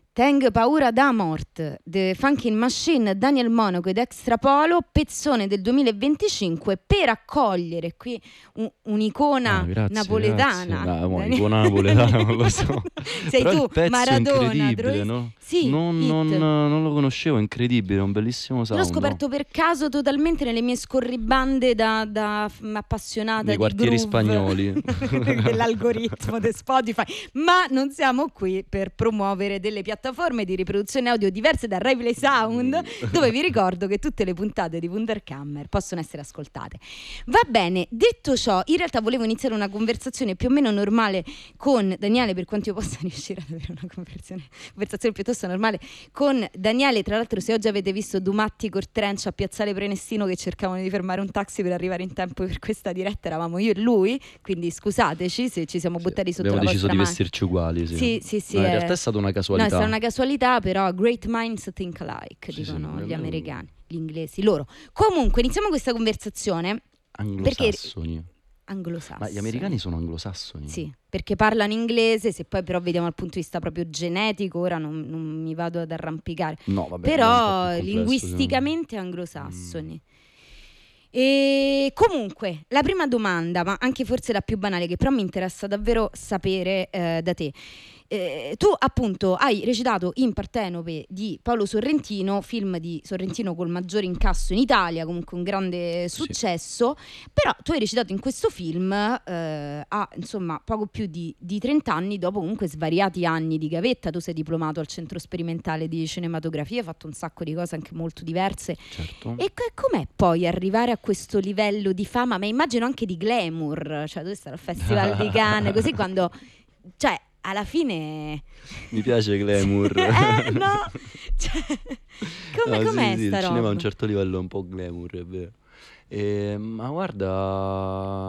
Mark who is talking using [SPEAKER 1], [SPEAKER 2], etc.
[SPEAKER 1] Teng Paura da Mort, The Funkin' Machine, Daniel Monaco ed Extrapolo, pezzone del 2025 per accogliere qui un'icona napoletana.
[SPEAKER 2] Un'icona napoletana, non lo so.
[SPEAKER 1] Sei
[SPEAKER 2] però
[SPEAKER 1] tu,
[SPEAKER 2] il pezzo
[SPEAKER 1] Maradona,
[SPEAKER 2] è incredibile, no?
[SPEAKER 1] Sì,
[SPEAKER 2] non lo conoscevo, è incredibile, è un bellissimo sound.
[SPEAKER 1] L'ho scoperto per caso totalmente nelle mie scorribande da appassionata
[SPEAKER 2] nei
[SPEAKER 1] di
[SPEAKER 2] quartieri
[SPEAKER 1] groove
[SPEAKER 2] spagnoli
[SPEAKER 1] dell'algoritmo di Spotify, ma non siamo qui per promuovere delle piattaforme di riproduzione audio diverse da Replay Sound, dove vi ricordo che tutte le puntate di Wunderkammer possono essere ascoltate. Va bene, detto ciò, in realtà volevo iniziare una conversazione più o meno normale con Daniele, per quanto io possa riuscire ad avere una conversazione piuttosto normale con Daniele. Tra l'altro, se oggi avete visto Dumatti Cortrench a Piazzale Prenestino che cercavano di fermare un taxi per arrivare in tempo per questa diretta, eravamo io e lui, quindi scusateci se ci siamo buttati sotto la vostra
[SPEAKER 2] abbiamo deciso di vestirci uguali.
[SPEAKER 1] Sì,
[SPEAKER 2] no, in realtà è stata una casualità.
[SPEAKER 1] No, è stata una casualità, però great minds think alike, dicono gli americani, gli inglesi, loro. Comunque, iniziamo questa conversazione.
[SPEAKER 2] Anglosassoni.
[SPEAKER 1] Anglosassoni.
[SPEAKER 2] Ma gli americani sono anglosassoni?
[SPEAKER 1] Sì, perché parlano inglese. Se poi però vediamo dal punto di vista proprio genetico, ora non mi vado ad arrampicare.
[SPEAKER 2] No, vabbè,
[SPEAKER 1] però linguisticamente anglosassoni. E comunque, la prima domanda, ma anche forse la più banale, che però mi interessa davvero sapere da te. Tu appunto hai recitato in Partenope di Paolo Sorrentino, film di Sorrentino col maggiore incasso in Italia, comunque un grande successo, però tu hai recitato in questo film a insomma poco più di 30 anni, dopo comunque svariati anni di gavetta. Tu sei diplomato al Centro Sperimentale di Cinematografia, hai fatto un sacco di cose anche molto diverse.
[SPEAKER 2] Certo.
[SPEAKER 1] E com'è poi arrivare a questo livello di fama, ma immagino anche di glamour, cioè tu stai al Festival di Cannes, così quando... cioè alla fine
[SPEAKER 2] mi piace glamour.
[SPEAKER 1] No, cioè, com'è sta roba?
[SPEAKER 2] Il cinema a un certo livello è un po' glamour, è vero. Ma guarda,